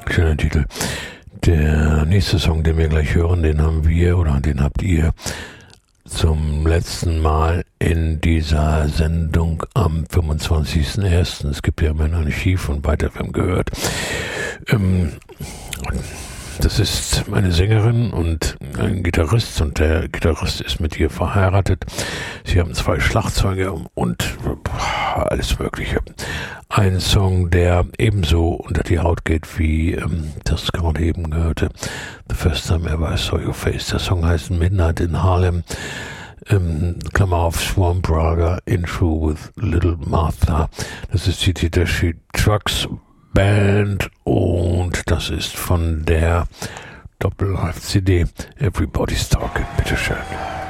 Schöner Titel. Der nächste Song, den wir gleich hören, den habt ihr zum letzten Mal in dieser Sendung am 25.01. Es gibt ja immer eine Schief von ByteFM gehört. Das ist eine Sängerin und ein Gitarrist und der Gitarrist ist mit ihr verheiratet. Sie haben 2 Schlagzeuger und alles Mögliche. Ein Song, der ebenso unter die Haut geht wie das gerade eben gehörte. The First Time Ever I Saw Your Face. Der Song heißt Midnight in Harlem. Klammer auf Swamp Raga, Intro with Little Martha. Das ist die Titashi Trucks Band und das ist von der Doppel-Live-CD Everybody's Talking. Bitteschön.